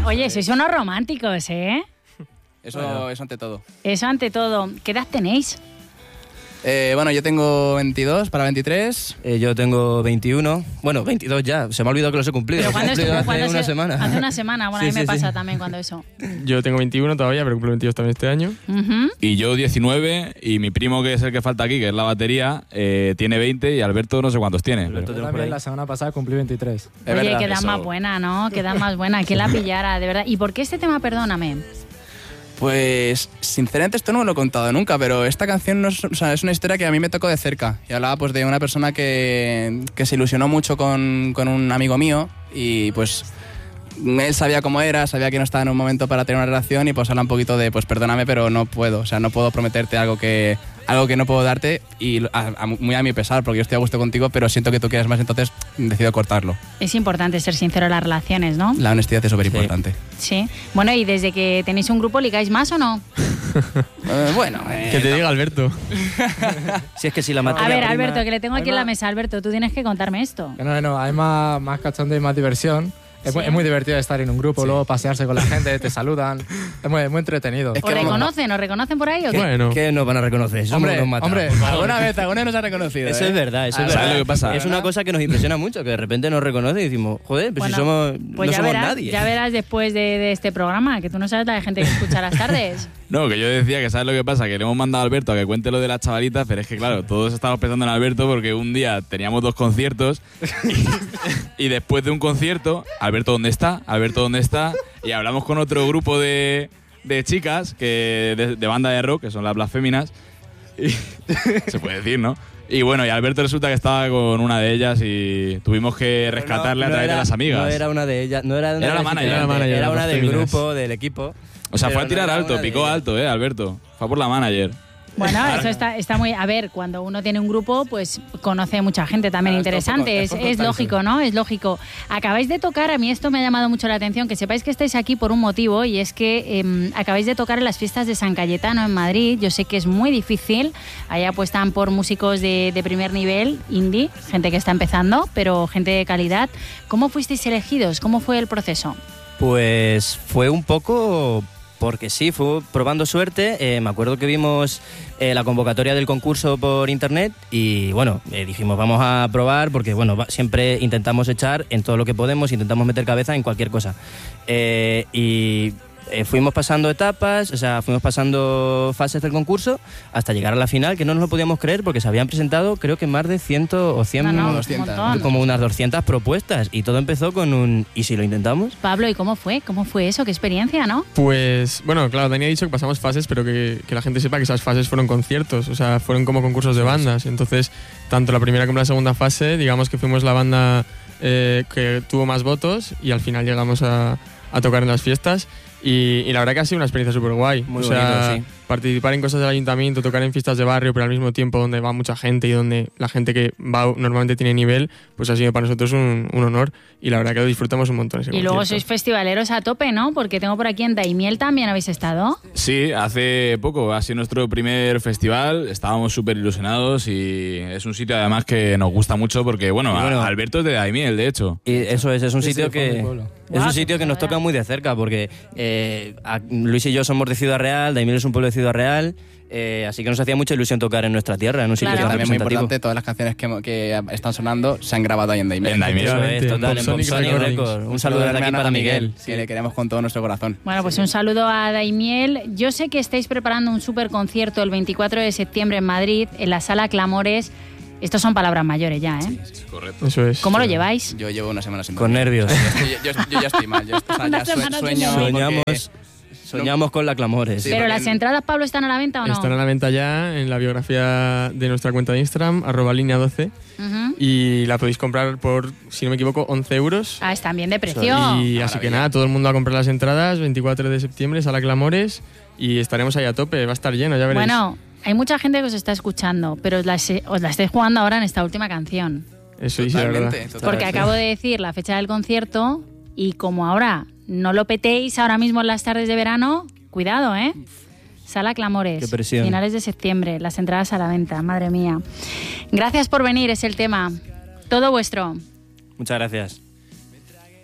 Oye, sois unos románticos, ¿eh? Eso ante todo. Eso ante todo. ¿Qué edad tenéis? Bueno, yo tengo 22 para 23. Yo tengo 21. Bueno, 22 ya. Se me ha olvidado que los he cumplido. Pero ¿cuándo hace una semana. Hace una semana. Bueno, Sí, a mí me sí, pasa sí. también cuando eso. Yo tengo 21 todavía, pero cumplo 22 también este año. Uh-huh. Y yo 19, y mi primo, que es el que falta aquí, que es la batería, tiene 20, y Alberto no sé cuántos tiene. Alberto, pero- Yo también la semana pasada cumplí 23. Oye, verdad, queda eso. más buena, ¿no? Queda más buena. ¿Quién la pillara, de verdad? ¿Y por qué este tema, perdóname? Pues, sinceramente, esto no me lo he contado nunca, pero esta canción no es, o sea, es una historia que a mí me tocó de cerca. Y hablaba pues de una persona que se ilusionó mucho con un amigo mío y pues él sabía cómo era, sabía que no estaba en un momento para tener una relación y pues habla un poquito de pues perdóname, pero no puedo, o sea, no puedo prometerte algo que no puedo darte y muy a mi pesar, porque yo estoy a gusto contigo, pero siento que tú quieres más, entonces decido cortarlo. Es importante ser sincero en las relaciones, ¿no? La honestidad es súper importante. Sí. Bueno, ¿y desde que tenéis un grupo ligáis más o no? Que te diga Alberto. Si es que si la materia A ver, prima- Alberto, que le tengo aquí en la mesa. Alberto, tú tienes que contarme esto. No, hay más cachondeo y más diversión. Sí. Es muy divertido estar en un grupo, luego pasearse con la gente, te saludan. Es muy entretenido. Es ¿Os que reconocen? ¿Os reconocen por ahí o qué? Bueno, ¿Qué nos van a reconocer? Somos unos matados. alguna vez nos ha reconocido. Eso es verdad, eso es ¿sabes verdad. lo que pasa? Es una cosa que nos impresiona mucho, que de repente nos reconoce y decimos, joder, pues Bueno, si somos, pues no ya somos verás, nadie. Ya verás después de este programa, que tú no sabes la de gente que escucha las tardes. No, que yo decía que ¿sabes lo que pasa? Que le hemos mandado a Alberto a que cuente lo de las chavalitas, pero es que claro, todos estamos pensando en Alberto porque un día teníamos 2 conciertos y después de un concierto, Alberto, ¿dónde está? Alberto, ¿dónde está? Y hablamos con otro grupo de chicas que de banda de rock, que son las Blasféminas, y se puede decir, ¿no? Y bueno, y Alberto resulta que estaba con una de ellas y tuvimos que rescatarle a través de las amigas. No era una de ellas, no era, Era la manager. Era la manager, era las una del féminas. grupo, del equipo. O sea, Pero fue a tirar no era alto, una de picó ellas. alto, Alberto. Fue por la manager. Bueno, eso está muy... A ver, cuando uno tiene un grupo, pues conoce mucha gente también Claro, interesante. es poco Es lógico, ¿no? Es lógico. Acabáis de tocar, a mí esto me ha llamado mucho la atención, que sepáis que estáis aquí por un motivo, y es que acabáis de tocar en las fiestas de San Cayetano en Madrid. Yo sé que es muy difícil. Ahí apuestan por músicos de primer nivel, indie, gente que está empezando, pero gente de calidad. ¿Cómo fuisteis elegidos? ¿Cómo fue el proceso? Pues fue un poco porque sí, fue probando suerte. Me acuerdo que vimos la convocatoria del concurso por internet y bueno, dijimos vamos a probar porque bueno, siempre intentamos echar en todo lo que podemos, intentamos meter cabeza en cualquier cosa. Fuimos pasando etapas, o sea, fuimos pasando fases del concurso hasta llegar a la final, que no nos lo podíamos creer porque se habían presentado creo que más de 100 o 100, No, un 200. montón. como unas 200 propuestas y todo empezó con un ¿y si lo intentamos? Pablo, ¿y cómo fue? ¿Cómo fue eso? ¿Qué experiencia, no? pues bueno, claro, Dani ha dicho que pasamos fases, pero que la gente sepa que esas fases fueron conciertos, o sea, fueron como concursos de bandas. Entonces, tanto la primera como la segunda fase, digamos que fuimos la banda que tuvo más votos y al final llegamos a tocar en las fiestas. Y la verdad que ha sido una experiencia súper guay. Muy o sea, bonito, sí. participar en cosas del ayuntamiento, tocar en fiestas de barrio, pero al mismo tiempo donde va mucha gente y donde la gente que va normalmente tiene nivel, pues ha sido para nosotros un honor. Y la verdad que lo disfrutamos un montón ese Y luego concierto. sois festivaleros a tope, ¿no? Porque tengo por aquí en Daimiel también habéis estado. Sí, hace poco, ha sido nuestro primer festival, estábamos súper ilusionados y es un sitio además que nos gusta mucho porque, bueno, Y bueno, Alberto es de Daimiel, de hecho. Y eso es un Sí, sitio sí, fue mi que pueblo. es Guau, un sitio que nos toca muy de cerca porque Luis y yo somos de Ciudad Real, Daimiel es un pueblo de Ciudad Real, así que nos hacía mucha ilusión tocar en nuestra tierra, en un sitio Claro. tan También muy representativo. importante, todas las canciones que están sonando se han grabado ahí en Daimiel. En Daimiel. Eso es, Efectivamente, total, en Popsonic Popsonic Recordings. Records. Un saludo desde aquí para Miguel. que le queremos con todo nuestro corazón. Bueno, pues un saludo a Daimiel. Yo sé que estáis preparando un súper concierto el 24 de septiembre en Madrid, en la Sala Clamores. Estos son palabras mayores ya, ¿eh? Correcto. Eso es. ¿Cómo lo lleváis? Yo llevo una semana sin Con dormir. nervios. Yo ya estoy mal. Una Ya semana sin sueño porque- Soñamos con la Clamores. Sí, Pero porque las entradas, Pablo, ¿están a la venta o no? Están a la venta ya en la biografía de nuestra cuenta de Instagram, @linea12. Ujú. Y la podéis comprar por, si no me equivoco, 11 euros. Ah, están bien de precio. Y así que nada, todo el mundo a comprar las entradas, 24 de septiembre, Sala Clamores, y estaremos ahí a tope, va a estar lleno, ya veréis. Bueno, hay mucha gente que os está escuchando, pero os la estáis jugando ahora en esta última canción. Eso sí, la verdad. Totalmente. Porque acabo de decir la fecha del concierto y como ahora no lo petéis ahora mismo en las tardes de verano, cuidado, ¿eh? Sala Clamores, Qué presión. finales de septiembre, las entradas a la venta, madre mía. Gracias por venir, es el tema. Todo vuestro. Muchas gracias.